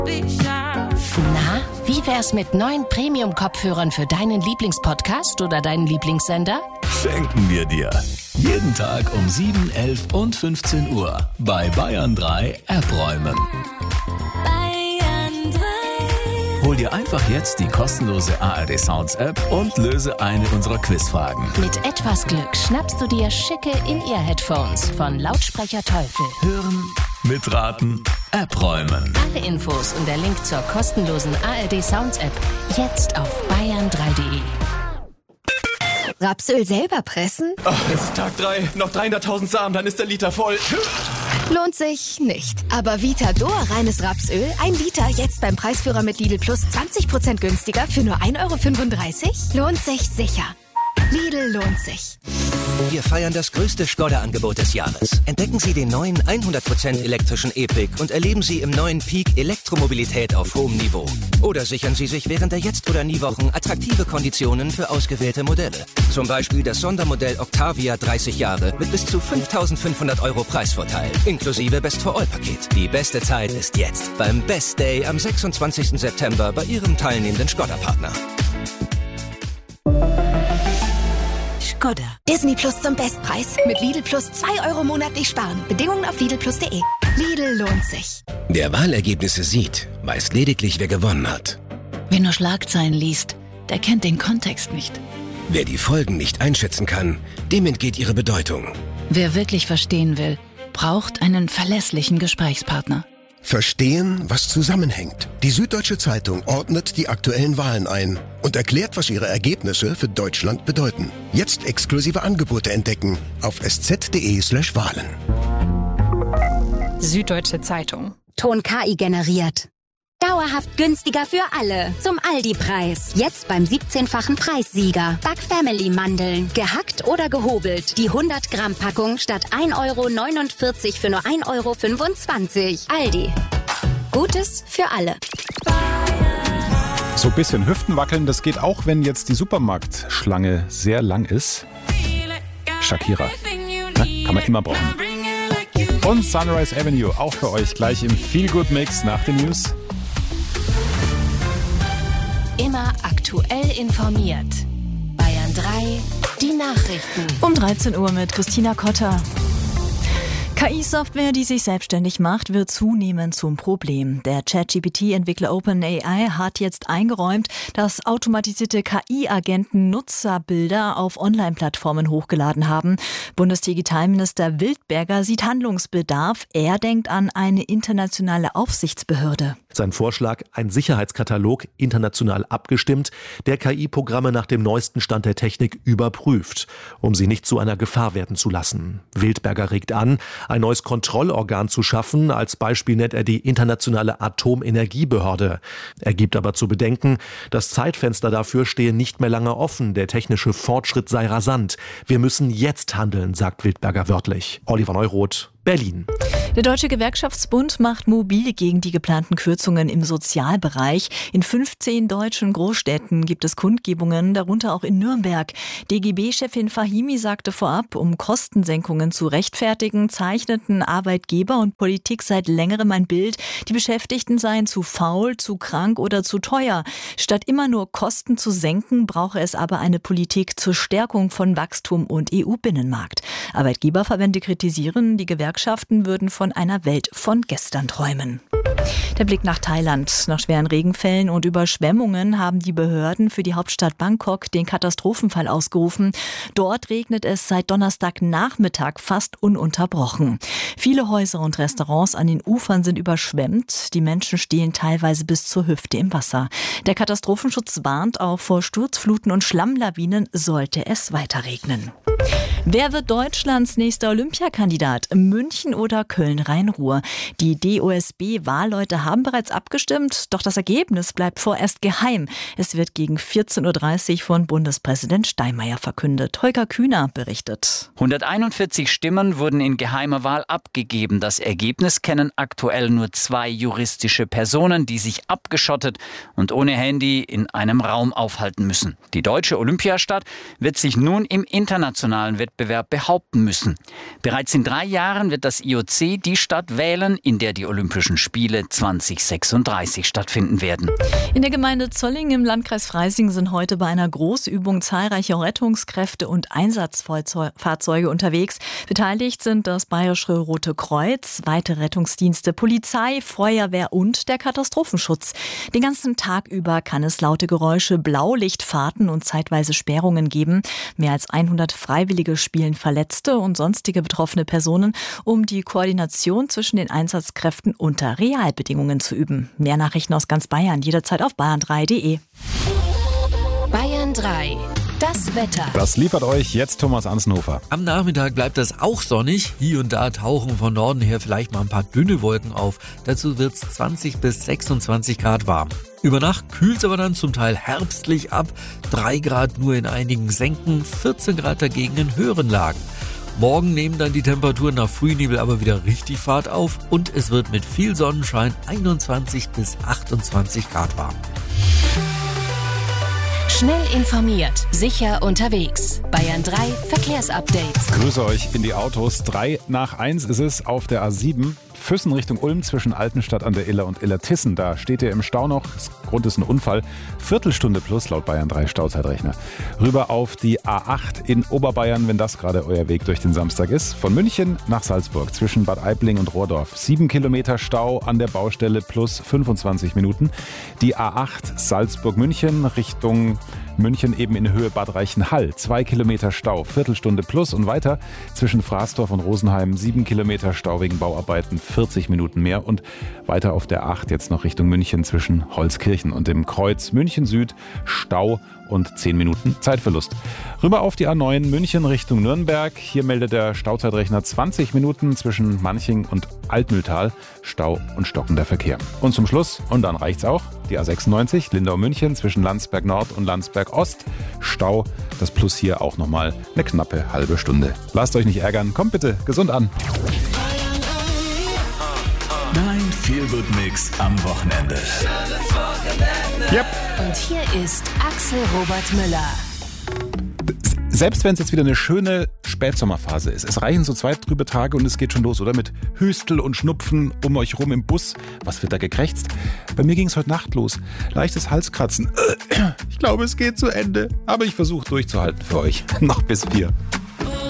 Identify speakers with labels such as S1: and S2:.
S1: Na, wie wär's mit neuen Premium-Kopfhörern für deinen Lieblingspodcast oder deinen Lieblingssender?
S2: Schenken wir dir. Jeden Tag um 7, 11 und 15 Uhr bei Bayern 3 App-Räumen. Hol dir einfach jetzt die kostenlose ARD Sounds App und löse eine unserer Quizfragen.
S1: Mit etwas Glück schnappst du dir schicke In-Ear-Headphones von Lautsprecher Teufel.
S2: Hören, mitraten, App-Räumen.
S1: Alle Infos und der Link zur kostenlosen ARD Sounds App jetzt auf bayern3.de.
S3: Rapsöl selber pressen?
S4: Oh, es ist Tag 3, noch 300.000 Samen, dann ist der Liter voll.
S3: Lohnt sich nicht. Aber Vitador reines Rapsöl, 1 Liter, jetzt beim Preisführer mit Lidl Plus 20% günstiger für nur 1,35 €? Lohnt sich sicher. Lidl lohnt sich.
S5: Wir feiern das größte Skoda-Angebot des Jahres. Entdecken Sie den neuen 100% elektrischen E-Pick und erleben Sie im neuen Peak Elektromobilität auf hohem Niveau. Oder sichern Sie sich während der Jetzt- oder Nie-Wochen attraktive Konditionen für ausgewählte Modelle. Zum Beispiel das Sondermodell Octavia 30 Jahre mit bis zu 5.500 € Preisvorteil, inklusive Best-for-All-Paket. Die beste Zeit ist jetzt, beim Best Day am 26. September bei Ihrem teilnehmenden Skoda-Partner.
S3: Skoda. Disney Plus zum Bestpreis. Mit Lidl Plus 2 € monatlich sparen. Bedingungen auf lidlplus.de. Lidl lohnt sich.
S6: Wer Wahlergebnisse sieht, weiß lediglich, wer gewonnen hat.
S7: Wer nur Schlagzeilen liest, der kennt den Kontext nicht.
S6: Wer die Folgen nicht einschätzen kann, dem entgeht ihre Bedeutung.
S7: Wer wirklich verstehen will, braucht einen verlässlichen Gesprächspartner.
S8: Verstehen, was zusammenhängt. Die Süddeutsche Zeitung ordnet die aktuellen Wahlen ein und erklärt, was ihre Ergebnisse für Deutschland bedeuten. Jetzt exklusive Angebote entdecken auf sz.de/Wahlen.
S9: Süddeutsche Zeitung.
S10: Ton KI generiert. Dauerhaft günstiger für alle. Zum Aldi-Preis. Jetzt beim 17-fachen Preissieger. Back Family Mandeln. Gehackt oder gehobelt. Die 100-Gramm-Packung statt 1,49 € für nur 1,25 €. Aldi. Gutes für alle.
S11: So ein bisschen Hüften wackeln, das geht auch, wenn jetzt die Supermarktschlange sehr lang ist. Shakira. Kann man immer brauchen. Und Sunrise Avenue, auch für euch gleich im Feel-Good-Mix nach den News.
S1: Immer aktuell informiert. Bayern 3, die Nachrichten.
S12: Um 13 Uhr mit Christina Kotter. KI-Software, die sich selbstständig macht, wird zunehmend zum Problem. Der ChatGPT-Entwickler OpenAI hat jetzt eingeräumt, dass automatisierte KI-Agenten Nutzerbilder auf Online-Plattformen hochgeladen haben. Bundesdigitalminister Wildberger sieht Handlungsbedarf. Er denkt an eine internationale Aufsichtsbehörde.
S13: Sein Vorschlag, ein Sicherheitskatalog, international abgestimmt, der KI-Programme nach dem neuesten Stand der Technik überprüft, um sie nicht zu einer Gefahr werden zu lassen. Wildberger regt an, ein neues Kontrollorgan zu schaffen. Als Beispiel nennt er die Internationale Atomenergiebehörde. Er gibt aber zu bedenken, das Zeitfenster dafür stehe nicht mehr lange offen. Der technische Fortschritt sei rasant. Wir müssen jetzt handeln, sagt Wildberger wörtlich. Oliver Neuroth, Berlin.
S12: Der Deutsche Gewerkschaftsbund macht mobil gegen die geplanten Kürzungen im Sozialbereich. In 15 deutschen Großstädten gibt es Kundgebungen, darunter auch in Nürnberg. DGB-Chefin Fahimi sagte vorab, um Kostensenkungen zu rechtfertigen, zeichneten Arbeitgeber und Politik seit längerem ein Bild, die Beschäftigten seien zu faul, zu krank oder zu teuer. Statt immer nur Kosten zu senken, brauche es aber eine Politik zur Stärkung von Wachstum und EU-Binnenmarkt. Arbeitgeberverbände kritisieren, die Gewerkschaften würden von einer Welt von gestern träumen. Der Blick nach Thailand. Nach schweren Regenfällen und Überschwemmungen haben die Behörden für die Hauptstadt Bangkok den Katastrophenfall ausgerufen. Dort regnet es seit Donnerstagnachmittag fast ununterbrochen. Viele Häuser und Restaurants an den Ufern sind überschwemmt. Die Menschen stehen teilweise bis zur Hüfte im Wasser. Der Katastrophenschutz warnt auch vor Sturzfluten und Schlammlawinen, sollte es weiter regnen. Wer wird Deutschlands nächster Olympiakandidat? München oder Köln-Rhein-Ruhr? Die DOSB-Wahlleute haben bereits abgestimmt, doch das Ergebnis bleibt vorerst geheim. Es wird gegen 14.30 Uhr von Bundespräsident Steinmeier verkündet. Holger Kühner berichtet.
S14: 141 Stimmen wurden in geheimer Wahl abgegeben. Das Ergebnis kennen aktuell nur 2 juristische Personen, die sich abgeschottet und ohne Handy in einem Raum aufhalten müssen. Die deutsche Olympiastadt wird sich nun im internationalen Wettbewerb Wettbewerb behaupten müssen. Bereits in 3 Jahren wird das IOC die Stadt wählen, in der die Olympischen Spiele 2036 stattfinden werden.
S12: In der Gemeinde Zolling im Landkreis Freising sind heute bei einer Großübung zahlreiche Rettungskräfte und Einsatzfahrzeuge unterwegs. Beteiligt sind das Bayerische Rote Kreuz, weitere Rettungsdienste, Polizei, Feuerwehr und der Katastrophenschutz. Den ganzen Tag über kann es laute Geräusche, Blaulichtfahrten und zeitweise Sperrungen geben. Mehr als 100 Freiwillige spielen Verletzte und sonstige betroffene Personen, um die Koordination zwischen den Einsatzkräften unter Realbedingungen zu üben. Mehr Nachrichten aus ganz Bayern jederzeit auf bayern3.de.
S1: Bayern 3. Das Wetter.
S11: Das liefert euch jetzt Thomas Anssenhofer.
S9: Am Nachmittag bleibt es auch sonnig. Hier und da tauchen von Norden her vielleicht mal ein paar dünne Wolken auf. Dazu wird es 20 bis 26 Grad warm. Über Nacht kühlt es aber dann zum Teil herbstlich ab. 3 Grad nur in einigen Senken, 14 Grad dagegen in höheren Lagen. Morgen nehmen dann die Temperaturen nach Frühnebel aber wieder richtig Fahrt auf und es wird mit viel Sonnenschein 21 bis 28 Grad warm.
S1: Schnell informiert, sicher unterwegs. Bayern 3 Verkehrsupdate.
S11: Grüße euch in die Autos. 3 nach 1 ist es auf der A7. Füssen Richtung Ulm zwischen Altenstadt an der Iller und Illertissen. Da steht ihr im Stau noch. Grund ist ein Unfall. Viertelstunde plus laut Bayern 3 Stauzeitrechner. Rüber auf die A8 in Oberbayern, wenn das gerade euer Weg durch den Samstag ist. Von München nach Salzburg zwischen Bad Aibling und Rohrdorf. 7 Kilometer Stau an der Baustelle plus 25 Minuten. Die A8 Salzburg-München Richtung München eben in Höhe Bad Reichenhall. 2 Kilometer Stau, Viertelstunde plus und weiter zwischen Fraßdorf und Rosenheim. 7 Kilometer Stau wegen Bauarbeiten, 40 Minuten mehr. Und weiter auf der 8 jetzt noch Richtung München zwischen Holzkirchen und dem Kreuz München Süd. Stau und 10 Minuten Zeitverlust. Rüber auf die A9 München Richtung Nürnberg. Hier meldet der Stauzeitrechner 20 Minuten zwischen Manching und Altmühltal. Stau und stockender Verkehr. Und zum Schluss, und dann reicht's auch, die A96 Lindau-München zwischen Landsberg Nord und Landsberg Ost. Stau, das Plus hier auch nochmal eine knappe halbe Stunde. Lasst euch nicht ärgern, kommt bitte gesund an.
S2: Dein Feel-Good-Mix am Wochenende.
S11: Yep.
S1: Und hier ist Axel Robert Müller.
S11: Selbst wenn es jetzt wieder eine schöne Spätsommerphase ist, es reichen so 2 trübe Tage und es geht schon los, oder? Mit Hüstel und Schnupfen um euch rum im Bus. Was wird da gekrächzt? Bei mir ging es heute Nacht los. Leichtes Halskratzen. Ich glaube, es geht zu Ende. Aber ich versuche durchzuhalten für euch. Noch bis 4.